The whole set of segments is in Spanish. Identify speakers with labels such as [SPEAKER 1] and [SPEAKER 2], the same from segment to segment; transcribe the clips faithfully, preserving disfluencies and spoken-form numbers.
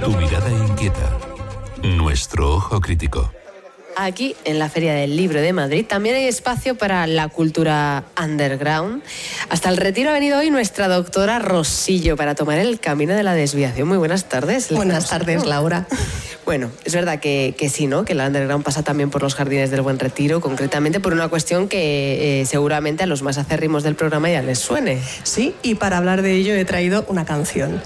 [SPEAKER 1] Tu mirada inquieta. Nuestro ojo crítico.
[SPEAKER 2] Aquí, en la Feria del Libro de Madrid, también hay espacio para la cultura underground. Hasta el Retiro ha venido hoy nuestra doctora Rosillo para tomar el camino de la desviación. Muy buenas tardes.
[SPEAKER 3] Buenas tardes, Laura.
[SPEAKER 2] Bueno, es verdad que, que sí, ¿no? Que el underground pasa también por los jardines del Buen Retiro, concretamente por una cuestión que eh, seguramente a los más acérrimos del programa ya les suene.
[SPEAKER 3] Sí, y para hablar de ello he traído una canción.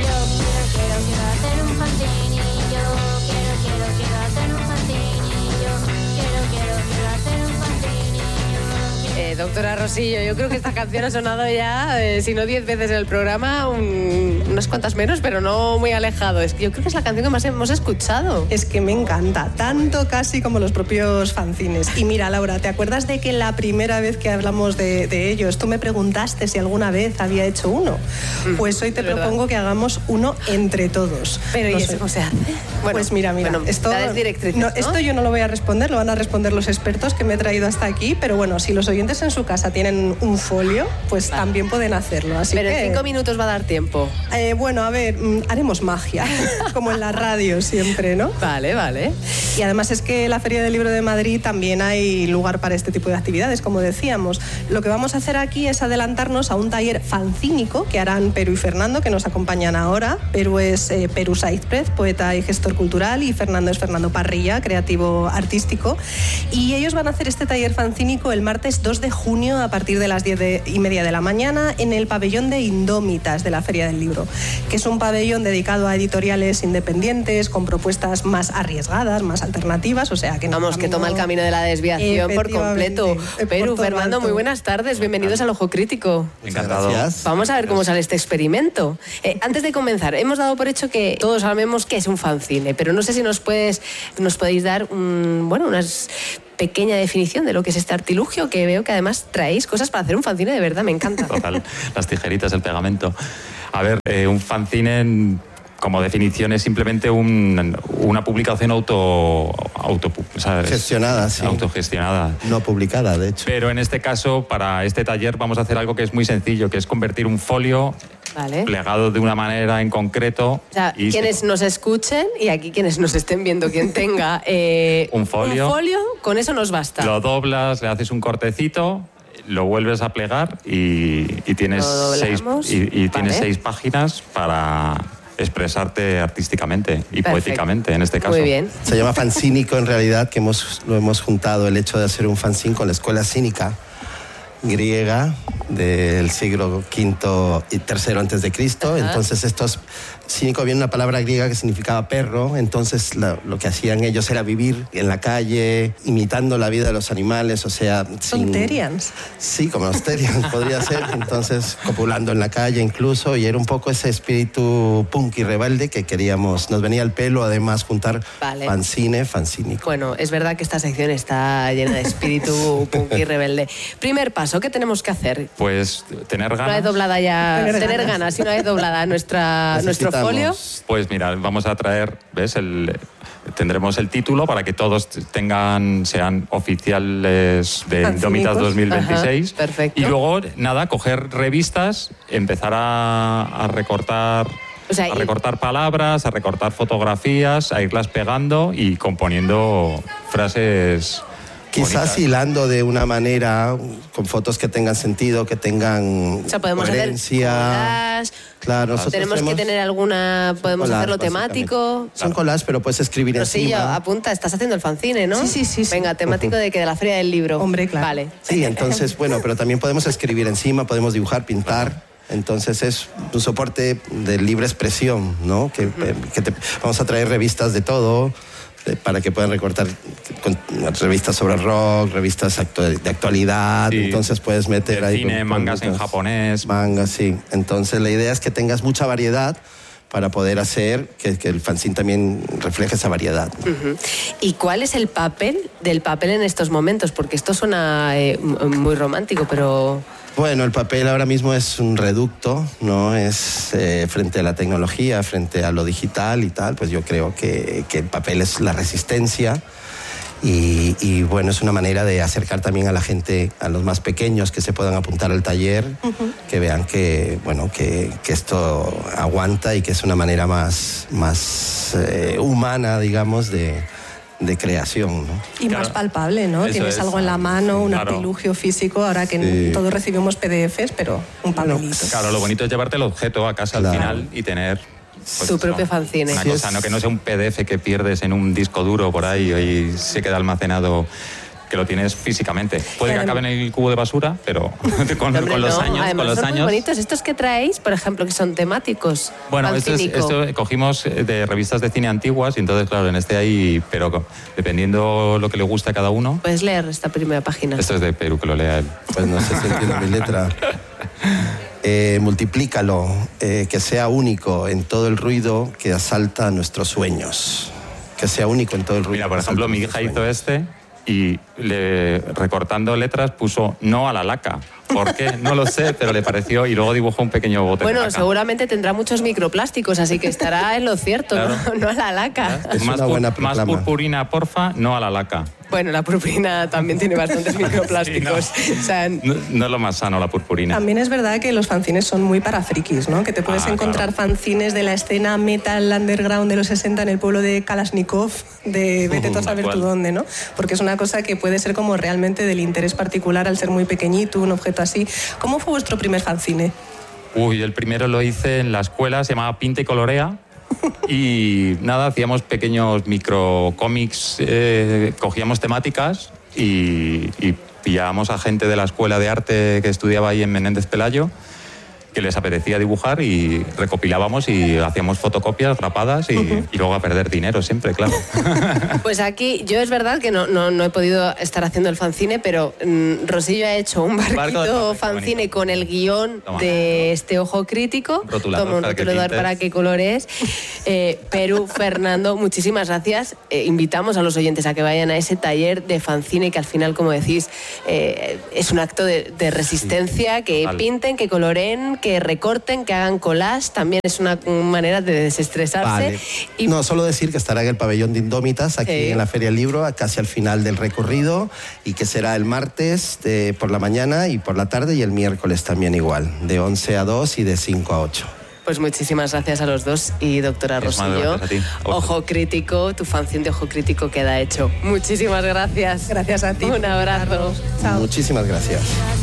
[SPEAKER 2] Doctora Rosillo, yo creo que esta canción ha sonado ya, eh, si no diez veces en el programa, un, unas cuantas menos, pero no muy alejado. Es que yo creo que es la canción que más hemos escuchado.
[SPEAKER 3] Es que me encanta, tanto casi como los propios fanzines. Y mira, Laura, ¿te acuerdas de que la primera vez que hablamos de, de ellos, tú me preguntaste si alguna vez había hecho uno? Mm, pues hoy te propongo verdad. que hagamos uno entre todos.
[SPEAKER 2] Pero
[SPEAKER 3] no
[SPEAKER 2] ¿y
[SPEAKER 3] sé.
[SPEAKER 2] eso cómo se hace?
[SPEAKER 3] Bueno, pues mira, mira,
[SPEAKER 2] bueno,
[SPEAKER 3] esto,
[SPEAKER 2] directrices,
[SPEAKER 3] no,
[SPEAKER 2] ¿no?
[SPEAKER 3] esto yo no lo voy a responder, lo van a responder los expertos que me he traído hasta aquí, pero bueno, si los oyentes en su casa tienen un folio, pues vale. también pueden hacerlo. Así
[SPEAKER 2] pero
[SPEAKER 3] que,
[SPEAKER 2] en cinco minutos va a dar tiempo.
[SPEAKER 3] Eh, bueno, a ver, haremos magia, como en la radio siempre, ¿no?
[SPEAKER 2] Vale, vale.
[SPEAKER 3] Y además es que en la Feria del Libro de Madrid también hay lugar para este tipo de actividades, como decíamos. Lo que vamos a hacer aquí es adelantarnos a un taller fanzínico que harán Peru y Fernando, que nos acompañan ahora. Peru es eh, Peru Saizprez, poeta y gestor cultural, y Fernando es Fernando Parrilla, creativo artístico. Y ellos van a hacer este taller fanzínico el martes dos de junio a partir de las diez y media de la mañana en el pabellón de Indómitas de la Feria del Libro, que es un pabellón dedicado a editoriales independientes con propuestas más arriesgadas, más alternativas, o sea que no
[SPEAKER 2] vamos, camino... que toma el camino de la desviación por completo. Pero Fernando, muy buenas tardes, bienvenidos al Ojo Crítico.
[SPEAKER 4] Encantado.
[SPEAKER 2] Gracias. Vamos a ver cómo sale este experimento. Eh, antes de comenzar, hemos dado por hecho que todos sabemos qué es un fanzine, pero no sé si nos puedes, nos podéis dar un, bueno, unas pequeña definición de lo que es este artilugio, que veo que además traéis cosas para hacer un fanzine de verdad, me encanta.
[SPEAKER 4] Total, las tijeritas, el pegamento. A ver, eh, un fanzine como definición es simplemente un, una publicación auto, auto ¿sabes?
[SPEAKER 5] gestionada, sí.
[SPEAKER 4] autogestionada.
[SPEAKER 5] No publicada, de hecho.
[SPEAKER 4] Pero en este caso, para este taller vamos a hacer algo que es muy sencillo, que es convertir un folio
[SPEAKER 2] Vale.
[SPEAKER 4] plegado de una manera en concreto.
[SPEAKER 2] O sea, y quienes se... nos escuchen y aquí quienes nos estén viendo, quien tenga eh,
[SPEAKER 4] un folio,
[SPEAKER 2] un folio, con eso nos basta.
[SPEAKER 4] Lo doblas, le haces un cortecito, lo vuelves a plegar y, y tienes, seis, y, y tienes vale. seis páginas para expresarte artísticamente y Perfecto. poéticamente en este caso.
[SPEAKER 2] Muy bien.
[SPEAKER 5] Se llama fanzínico en realidad, que hemos, lo hemos juntado el hecho de hacer un fanzine con la escuela cínica griega del siglo quinto y tercero antes de Cristo. Ajá. Entonces estos cínico viene una palabra griega que significaba perro, entonces la, lo que hacían ellos era vivir en la calle imitando la vida de los animales, o sea...
[SPEAKER 3] Son Terians.
[SPEAKER 5] Sí, como los Terians podría ser, entonces copulando en la calle incluso, y era un poco ese espíritu punk y rebelde que queríamos, nos venía al pelo además juntar vale. fanzine, fanzínico.
[SPEAKER 2] Bueno, es verdad que esta sección está llena de espíritu punk y rebelde. Primer paso, ¿qué tenemos que hacer?
[SPEAKER 4] Pues tener ganas.
[SPEAKER 2] Una vez doblada ya, tener, tener ganas. ganas y una vez doblada nuestra, nuestro folio.
[SPEAKER 4] Pues mira, vamos a traer, ¿ves? El, tendremos el título para que todos tengan, sean oficiales de Indómitas dos mil veintiséis.
[SPEAKER 2] Ajá, perfecto.
[SPEAKER 4] Y luego, nada, coger revistas, empezar a, a recortar... O sea, a recortar palabras, a recortar fotografías, a irlas pegando y componiendo frases...
[SPEAKER 5] Quizás bonitas. Hilando de una manera, con fotos que tengan sentido, que tengan
[SPEAKER 2] o sea, podemos
[SPEAKER 5] coherencia.
[SPEAKER 2] Hacer
[SPEAKER 5] claro, nosotros
[SPEAKER 2] tenemos que tener alguna, podemos
[SPEAKER 5] collage,
[SPEAKER 2] hacerlo temático.
[SPEAKER 5] Son collages, pero puedes escribir
[SPEAKER 2] Rosillo,
[SPEAKER 5] encima.
[SPEAKER 2] apunta, estás haciendo el fanzine, ¿no?
[SPEAKER 3] Sí, sí, sí. sí.
[SPEAKER 2] Venga, temático uh-huh. de que de la Feria del Libro.
[SPEAKER 3] Hombre, claro.
[SPEAKER 2] Vale.
[SPEAKER 5] Sí, entonces, bueno, pero también podemos escribir encima, podemos dibujar, pintar. Entonces es un soporte de libre expresión, ¿no? Que, uh-huh. que te, vamos a traer revistas de todo, para que puedan recortar con, revistas sobre rock, revistas actu- de actualidad, sí. Entonces puedes meter
[SPEAKER 4] de
[SPEAKER 5] ahí...
[SPEAKER 4] cine, con, mangas con, en japonés.
[SPEAKER 5] Mangas, sí. Entonces la idea es que tengas mucha variedad para poder hacer que, que el fanzine también refleje esa variedad.
[SPEAKER 2] Uh-huh. ¿Y cuál es el papel del papel en estos momentos? Porque esto suena eh, muy romántico, pero...
[SPEAKER 5] Bueno, el papel ahora mismo es un reducto, ¿no? Es eh, frente a la tecnología, frente a lo digital y tal, pues yo creo que, que el papel es la resistencia y, y bueno, es una manera de acercar también a la gente, a los más pequeños que se puedan apuntar al taller, uh-huh. que vean que, bueno, que, que esto aguanta y que es una manera más, más más eh, humana, digamos, de, de creación, ¿no?
[SPEAKER 3] Y claro, más palpable, ¿no? Tienes es. algo en la mano, un claro. artilugio físico, ahora que sí. todos recibimos P D Efes, pero un papelito.
[SPEAKER 4] Claro, lo bonito es llevarte el objeto a casa claro. al final y tener...
[SPEAKER 2] Pues, tu propio no, fanzine.
[SPEAKER 4] Una sí cosa, es... no que no sea un P D F que pierdes en un disco duro por ahí y se queda almacenado, que lo tienes físicamente. Puede que acabe en el cubo de basura, pero con,
[SPEAKER 2] Hombre,
[SPEAKER 4] con los
[SPEAKER 2] no.
[SPEAKER 4] años...
[SPEAKER 2] Además,
[SPEAKER 4] con los
[SPEAKER 2] son
[SPEAKER 4] años...
[SPEAKER 2] muy bonitos. Estos que traéis, por ejemplo, que son temáticos.
[SPEAKER 4] Bueno, esto, es, esto cogimos de revistas de cine antiguas y entonces, claro, en este hay... Pero dependiendo lo que le guste a cada uno...
[SPEAKER 2] Puedes leer esta primera página.
[SPEAKER 4] Esto es de Perú, que lo lea él.
[SPEAKER 5] Pues no sé si entiendo mi letra. Eh, multiplícalo, eh, que sea único en todo el ruido que asalta nuestros sueños. Que sea único en todo el ruido.
[SPEAKER 4] Mira, por ejemplo, mi hija hizo este y le, recortando letras puso no a la laca. ¿Por qué? No lo sé, pero le pareció y luego dibujó un pequeño bote.
[SPEAKER 2] Bueno,
[SPEAKER 4] de laca.
[SPEAKER 2] Seguramente tendrá muchos microplásticos, así que estará en lo cierto, claro. no, no a la laca.
[SPEAKER 5] Es
[SPEAKER 4] más,
[SPEAKER 5] una buena
[SPEAKER 4] más purpurina, porfa, no a la laca.
[SPEAKER 2] Bueno, la purpurina también tiene bastantes microplásticos. Sí, no. O sea,
[SPEAKER 4] no, no es lo más sano la purpurina.
[SPEAKER 3] También es verdad que los fanzines son muy para frikis, ¿no? Que te puedes ah, encontrar claro. fanzines de la escena metal underground de los sesenta en el pueblo de Kalashnikov, de vete tú a saber tú dónde, ¿no? Porque es una cosa que puede ser como realmente del interés particular al ser muy pequeñito, un objeto así. ¿Cómo fue vuestro primer fanzine?
[SPEAKER 4] Uy, el primero lo hice en la escuela, se llamaba Pinta y Colorea. Y nada, hacíamos pequeños microcómics, eh, cogíamos temáticas y, y pillábamos a gente de la escuela de arte que estudiaba ahí en Menéndez Pelayo, que les apetecía dibujar y recopilábamos y hacíamos fotocopias grapadas y, uh-huh. y luego a perder dinero siempre, claro.
[SPEAKER 2] Pues aquí yo es verdad que no, no, no he podido estar haciendo el fanzine, pero mmm, Rosillo ha hecho un barquito Barco de fanzine con el guión Toma. de este Ojo Crítico.
[SPEAKER 4] Rotulador
[SPEAKER 2] Toma un rotulador para, para qué colores. Eh, Perú, Fernando, muchísimas gracias. Eh, invitamos a los oyentes a que vayan a ese taller de fanzine que al final, como decís, eh, es un acto de, de resistencia, que vale. pinten, que coloreen, que recorten, que hagan collage, también es una manera de desestresarse.
[SPEAKER 5] Vale. Y... No, solo decir que estará en el pabellón de Indómitas, aquí sí. en la Feria del Libro, casi al final del recorrido, y que será el martes de, por la mañana y por la tarde, y el miércoles también igual, de once a dos y de cinco a ocho.
[SPEAKER 2] Pues muchísimas gracias a los dos y doctora Rosillo. Ojo Crítico, tu fanzine de Ojo Crítico queda hecho. Muchísimas gracias.
[SPEAKER 3] Gracias a ti.
[SPEAKER 2] Un abrazo.
[SPEAKER 5] Chao. Muchísimas gracias.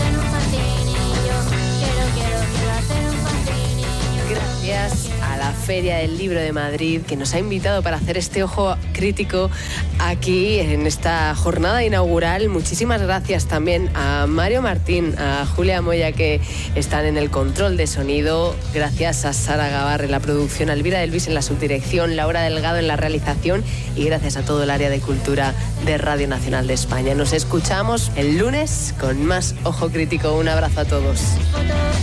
[SPEAKER 2] Gracias a la Feria del Libro de Madrid, que nos ha invitado para hacer este Ojo Crítico aquí en esta jornada inaugural. Muchísimas gracias también a Mario Martín, a Julia Moya, que están en el control de sonido. Gracias a Sara Gavarre en la producción, a Elvira Delvis en la subdirección, Laura Delgado en la realización y gracias a todo el área de cultura de Radio Nacional de España. Nos escuchamos el lunes con más Ojo Crítico. Un abrazo a todos.